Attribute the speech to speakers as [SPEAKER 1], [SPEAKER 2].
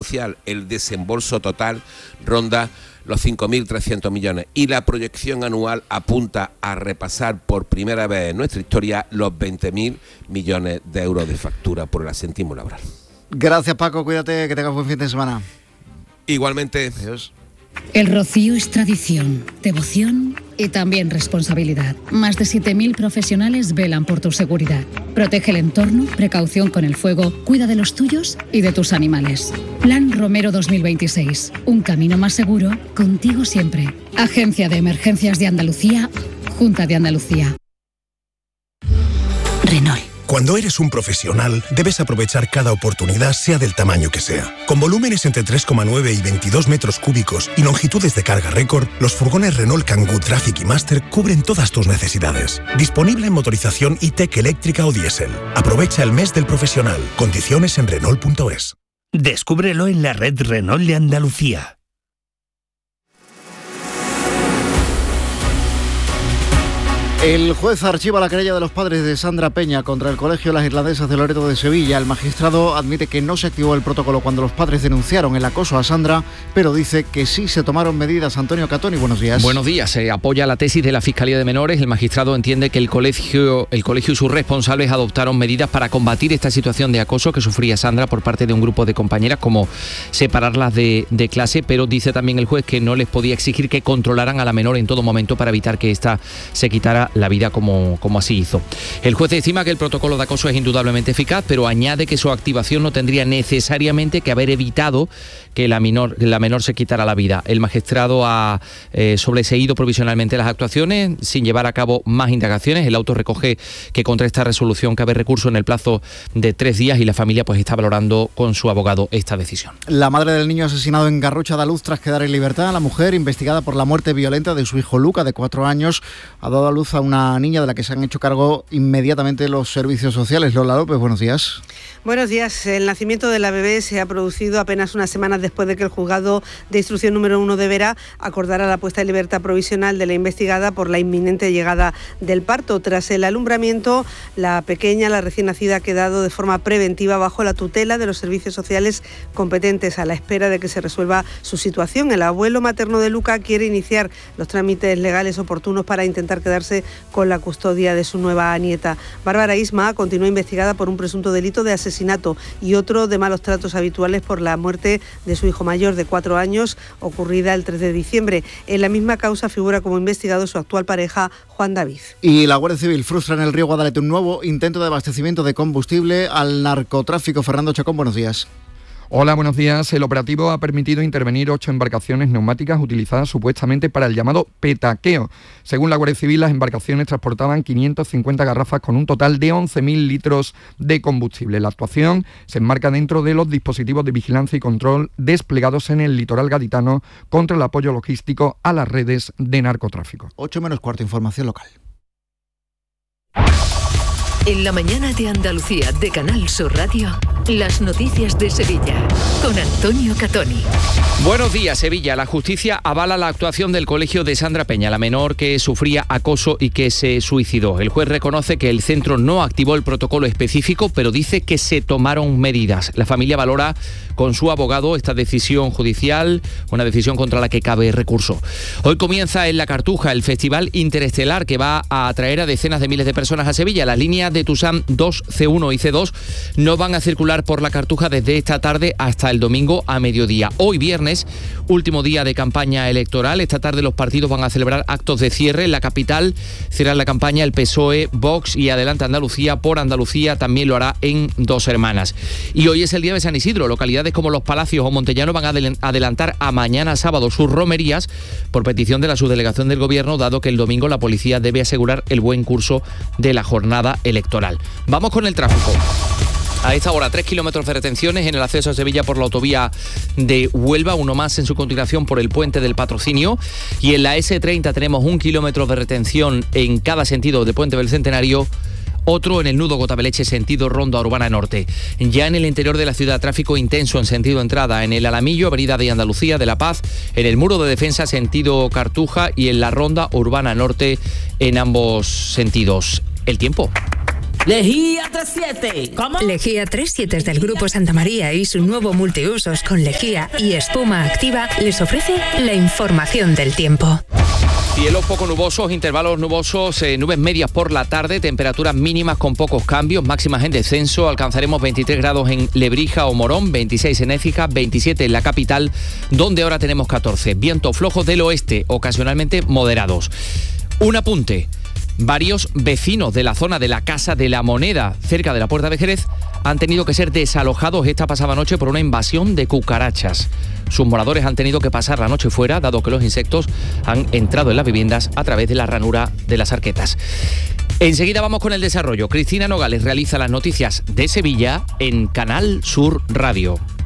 [SPEAKER 1] judicial, el desembolso total ronda los 5.300 millones y la proyección anual apunta a repasar por primera vez en nuestra historia los 20.000 millones de euros de factura por el asentismo laboral.
[SPEAKER 2] Gracias, Paco, cuídate, que tengas buen fin de semana.
[SPEAKER 1] Igualmente.
[SPEAKER 2] Adiós.
[SPEAKER 3] El rocío es tradición, devoción y también responsabilidad. Más de 7.000 profesionales velan por tu seguridad. Protege el entorno, precaución con el fuego, cuida de los tuyos y de tus animales. Plan Romero 2026. Un camino más seguro, contigo siempre. Agencia de Emergencias de Andalucía, Junta de Andalucía.
[SPEAKER 4] Renault. Cuando eres un profesional, debes aprovechar cada oportunidad, sea del tamaño que sea. Con volúmenes entre 3,9 y 22 metros cúbicos y longitudes de carga récord, los furgones Renault Kangoo Traffic y Master cubren todas tus necesidades. Disponible en motorización e-Tech eléctrica o diésel. Aprovecha el mes del profesional. Condiciones en Renault.es.
[SPEAKER 5] Descúbrelo en la red Renault de Andalucía.
[SPEAKER 2] El juez archiva la querella de los padres de Sandra Peña contra el Colegio Las Irlandesas de Loreto de Sevilla. El magistrado admite que no se activó el protocolo cuando los padres denunciaron el acoso a Sandra, pero dice que sí se tomaron medidas. Antonio Catoni, buenos días.
[SPEAKER 6] Buenos días. Se apoya la tesis de la Fiscalía de Menores. El magistrado entiende que el colegio y sus responsables adoptaron medidas para combatir esta situación de acoso que sufría Sandra por parte de un grupo de compañeras, como separarlas de clase, pero dice también el juez que no les podía exigir que controlaran a la menor en todo momento para evitar que ésta se quitara la vida como así hizo. El juez estima que el protocolo de acoso es indudablemente eficaz, pero añade que su activación no tendría necesariamente que haber evitado que la menor se quitara la vida. El magistrado ha sobreseído provisionalmente las actuaciones sin llevar a cabo más indagaciones. El auto recoge que contra esta resolución cabe recurso en el plazo de 3 días y la familia pues está valorando con su abogado esta decisión.
[SPEAKER 2] La madre del niño asesinado en Garrucha de Luz tras quedar en libertad, la mujer investigada por la muerte violenta de su hijo Luca, de 4 años, ha dado a luz a una niña de la que se han hecho cargo inmediatamente los servicios sociales. Lola López, buenos días.
[SPEAKER 7] Buenos días. El nacimiento de la bebé se ha producido apenas unas semanas después de que el juzgado de instrucción número 1 de Vera acordara la puesta en libertad provisional de la investigada por la inminente llegada del parto. Tras el alumbramiento, la pequeña, la recién nacida, ha quedado de forma preventiva bajo la tutela de los servicios sociales competentes a la espera de que se resuelva su situación. El abuelo materno de Luca quiere iniciar los trámites legales oportunos para intentar quedarse con la custodia de su nueva nieta. Bárbara Isma continúa investigada por un presunto delito de asesinato y otro de malos tratos habituales por la muerte de su hijo mayor de 4 años, ocurrida el 3 de diciembre. En la misma causa figura como investigado su actual pareja, Juan David.
[SPEAKER 2] Y la Guardia Civil frustra en el río Guadalete un nuevo intento de abastecimiento de combustible al narcotráfico. Fernando Chacón, buenos días.
[SPEAKER 8] Hola, buenos días. El operativo ha permitido intervenir 8 embarcaciones neumáticas utilizadas supuestamente para el llamado petaqueo. Según la Guardia Civil, las embarcaciones transportaban 550 garrafas con un total de 11.000 litros de combustible. La actuación se enmarca dentro de los dispositivos de vigilancia y control desplegados en el litoral gaditano contra el apoyo logístico a las redes de narcotráfico. 8:15, información local.
[SPEAKER 9] En la mañana de Andalucía de Canal Sur Radio, las noticias de Sevilla, con Antonio Catoni.
[SPEAKER 6] Buenos días, Sevilla. La justicia avala la actuación del colegio de Sandra Peña, la menor que sufría acoso y que se suicidó. El juez reconoce que el centro no activó el protocolo específico, pero dice que se tomaron medidas. La familia valora con su abogado esta decisión judicial, una decisión contra la que cabe recurso. Hoy comienza en La Cartuja el Festival Interestelar, que va a atraer a decenas de miles de personas a Sevilla. Las líneas de Tusam 2, C1 y C2 no van a circular por La Cartuja desde esta tarde hasta el domingo a mediodía. Hoy viernes, último día de campaña electoral. Esta tarde los partidos van a celebrar actos de cierre. En la capital cierran la campaña el PSOE, Vox y Adelante Andalucía. Por Andalucía también lo hará en Dos Hermanas. Y hoy es el día de San Isidro. Localidades como Los Palacios o Montellano van a adelantar a mañana sábado sus romerías por petición de la subdelegación del Gobierno, dado que el domingo la policía debe asegurar el buen curso de la jornada electoral. Vamos con el tráfico. A esta hora, 3 kilómetros de retenciones en el acceso a Sevilla por la autovía de Huelva, uno más en su continuación por el puente del Patrocinio. Y en la S30 tenemos 1 kilómetro de retención en cada sentido de Puente del Centenario, otro en el nudo Gotabeleche, sentido Ronda Urbana Norte. Ya en el interior de la ciudad, tráfico intenso en sentido entrada en el Alamillo, Avenida de Andalucía, de La Paz, en el Muro de Defensa, sentido Cartuja, y en la Ronda Urbana Norte en ambos sentidos. El tiempo.
[SPEAKER 10] Lejía 37. ¿Cómo?
[SPEAKER 11] Lejía 37 del Grupo Santa María y su nuevo multiusos con lejía y espuma activa les ofrece la información del tiempo.
[SPEAKER 6] Cielos poco nubosos, intervalos nubosos, nubes medias por la tarde, temperaturas mínimas con pocos cambios, máximas en descenso. Alcanzaremos 23 grados en Lebrija o Morón, 26 en Écija, 27 en la capital, donde ahora tenemos 14. Vientos flojos del oeste, ocasionalmente moderados. Un apunte. Varios vecinos de la zona de la Casa de la Moneda, cerca de la Puerta de Jerez, han tenido que ser desalojados esta pasada noche por una invasión de cucarachas. Sus moradores han tenido que pasar la noche fuera, dado que los insectos han entrado en las viviendas a través de la ranura de las arquetas. Enseguida vamos con el desarrollo. Cristina Nogales realiza las noticias de Sevilla en Canal Sur Radio.